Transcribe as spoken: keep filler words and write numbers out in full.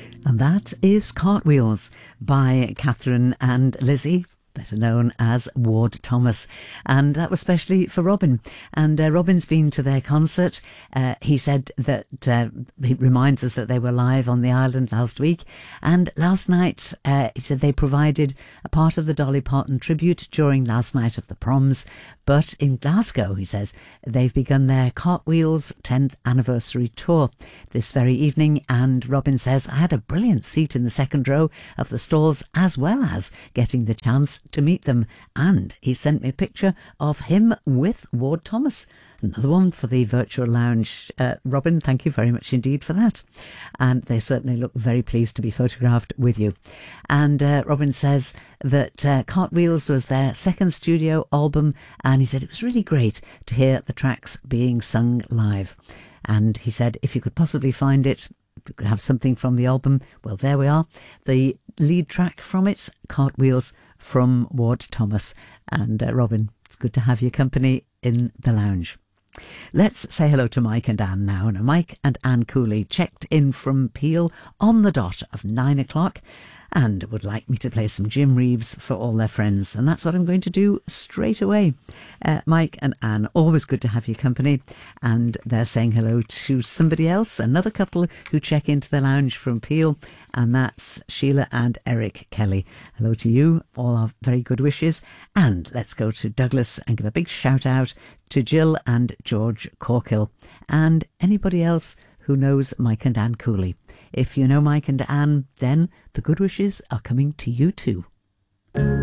And that is Cartwheels by Catherine and Lizzie, better known as Ward Thomas. And that was specially for Robin. And uh, Robin's been to their concert. Uh, he said that uh, he reminds us that they were live on the island last week. And last night, uh, he said they provided a part of the Dolly Parton tribute during last night of the proms. But in Glasgow, he says, they've begun their Cartwheels tenth anniversary tour this very evening. And Robin says, I had a brilliant seat in the second row of the stalls, as well as getting the chance to meet them. And he sent me a picture of him with Ward Thomas. Another one for the virtual lounge. Uh, Robin, thank you very much indeed for that. And they certainly look very pleased to be photographed with you. And uh, Robin says that uh, Cartwheels was their second studio album, and he said it was really great to hear the tracks being sung live. And he said if you could possibly find it, if you could have something from the album, well, there we are. The lead track from it, Cartwheels from Ward Thomas. And uh, Robin, it's good to have your company in the lounge. Let's say hello to Mike and Anne now. Now, Mike and Anne Cooley checked in from Peel on the dot of nine o'clock and would like me to play some Jim Reeves for all their friends. And that's what I'm going to do straight away. Uh, Mike and Anne, always good to have your company. And they're saying hello to somebody else, another couple who check into the lounge from Peel. And that's Sheila and Eric Kelly. Hello to you. All our very good wishes. And let's go to Douglas and give a big shout out to Jill and George Corkill. And anybody else who knows Mike and Anne Cooley. If you know Mike and Anne, then the good wishes are coming to you too.